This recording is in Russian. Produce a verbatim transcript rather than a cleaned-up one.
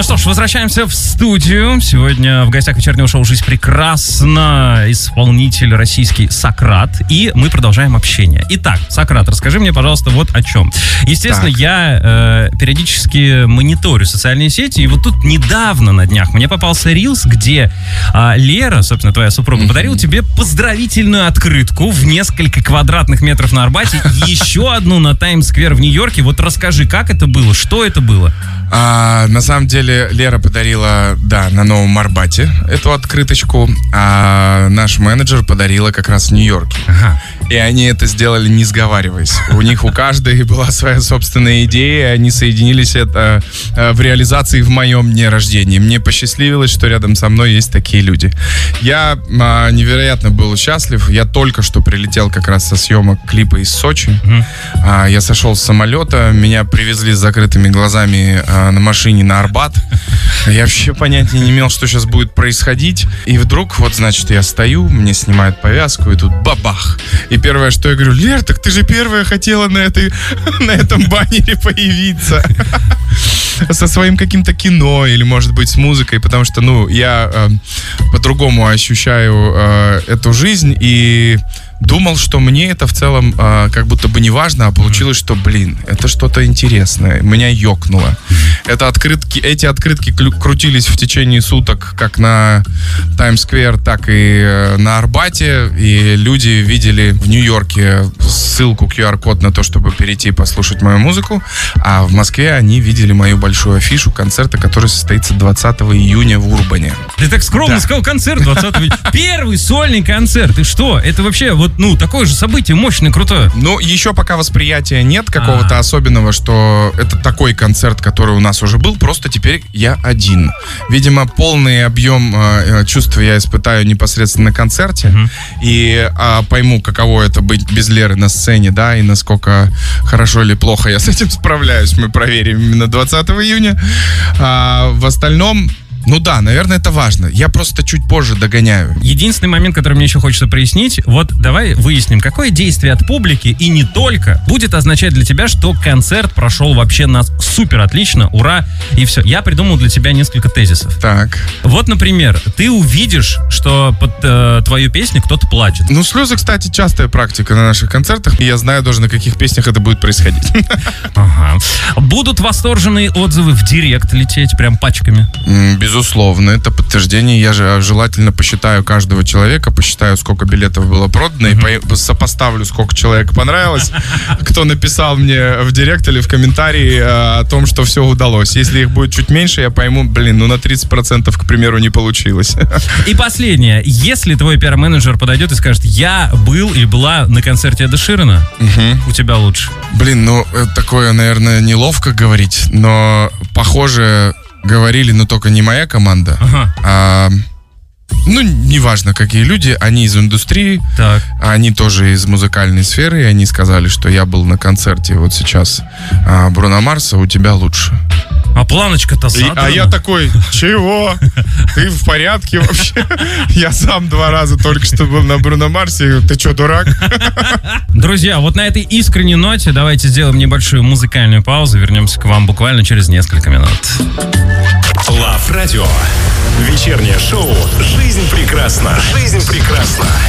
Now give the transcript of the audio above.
что ж, возвращаемся в студию. Сегодня в гостях вечернего шоу «Жизнь прекрасна» исполнитель российский Сократ. И мы продолжаем общение. Итак, Сократ, расскажи мне, пожалуйста, вот о чем. Естественно, так. я э, периодически мониторю социальные сети. И вот тут недавно на днях мне попался рилс, где э, Лера, собственно, твоя супруга, mm-hmm. подарила тебе поздравительную открытку в несколько квадратных метров на Арбате. Еще одну на Таймс-сквер в Нью-Йорке. Вот расскажи, как это было, что это было? А, на самом деле Лера подарила, да, на Новом Арбате эту открыточку, а наш менеджер подарила как раз в Нью-Йорке. Ага. И они это сделали, не сговариваясь. У них у каждой была своя собственная идея, и они соединились это в реализации в моем дне рождения. Мне посчастливилось, что рядом со мной есть такие люди. Я а, невероятно был счастлив. Я только что прилетел как раз со съемок клипа из Сочи. Mm. А, я сошел с самолета, меня привезли с закрытыми глазами а, на машине на Арбат. Я вообще понятия не имел, что сейчас будет происходить. И вдруг, вот, значит, я стою, мне снимают повязку, и тут бабах. И первое, что я говорю: Лер, так ты же первая хотела на, этой, на этом баннере появиться. Со своим каким-то кино или, может быть, с музыкой, потому что, ну, я э, по-другому ощущаю э, эту жизнь и думал, что мне это в целом э, как будто бы не важно, а получилось, что, блин, это что-то интересное. Меня ёкнуло. Это открытки, эти открытки клю- крутились в течение суток как на Таймс-сквер, так и э, на Арбате. И люди видели в Нью-Йорке ссылку, ку ар-код на то, чтобы перейти послушать мою музыку. А в Москве они видели мою большую афишу концерта, который состоится двадцатого июня в Урбане. Ты так скромно да. сказал, концерт двадцатого июня. Первый сольный концерт. И что? Это вообще вот, ну, такое же событие мощное, крутое. Ну, еще пока восприятия нет какого-то А-а-а. особенного, что это такой концерт, который у нас уже был, просто теперь я один. Видимо, полный объем э, чувств я испытаю непосредственно на концерте. Uh-huh. И э, пойму, каково это быть без Леры на сцене, да, и насколько хорошо или плохо я с этим справляюсь. Мы проверим именно двадцатого июня. А в остальном... Ну да, наверное, это важно. Я просто чуть позже догоняю. Единственный момент, который мне еще хочется прояснить, вот давай выясним, какое действие от публики, и не только, будет означать для тебя, что концерт прошел вообще нас супер отлично, ура, и все. Я придумал для тебя несколько тезисов. Так. Вот, например, ты увидишь, что под э, твою песню кто-то плачет. Ну, слезы, кстати, частая практика на наших концертах, и я знаю даже, на каких песнях это будет происходить. Ага. Будут восторженные отзывы в директ лететь, прям пачками? Безусловно, это подтверждение. Я же желательно посчитаю каждого человека, посчитаю, сколько билетов было продано, mm-hmm. и по- сопоставлю, сколько человек понравилось, кто написал мне в директ или в комментарии о том, что все удалось. Если их будет чуть меньше, я пойму, блин, ну на тридцать процентов, к примеру, не получилось. И последнее. Если твой пиар-менеджер подойдет и скажет: я был или была на концерте Эда Ширана, mm-hmm. у тебя лучше. Блин, ну такое, наверное, неловко говорить, но похоже... Говорили, но только не моя команда, ага. а, ну, неважно, какие люди, они из индустрии, так. они тоже из музыкальной сферы, и они сказали, что я был на концерте вот сейчас а, Бруно Марса, у тебя лучше. А планочка-то задрана. А я такой: чего? Ты в порядке вообще? Я сам два раза только что был на Бруно Марсе. Ты что, дурак? Друзья, вот на этой искренней ноте давайте сделаем небольшую музыкальную паузу. Вернемся к вам буквально через несколько минут. Лав Радио. Вечернее шоу «Жизнь прекрасна». Жизнь прекрасна.